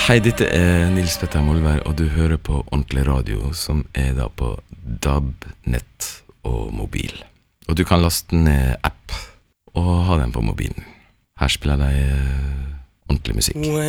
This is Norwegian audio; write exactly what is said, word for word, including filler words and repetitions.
Hei, dette er Nils Petter Molvær, og du hører på Ordentlig Radio, som er da på D A B, nett og mobil. Og du kan laste ned app og ha den på mobilen. Her spiller de uh, ordentlig musikk.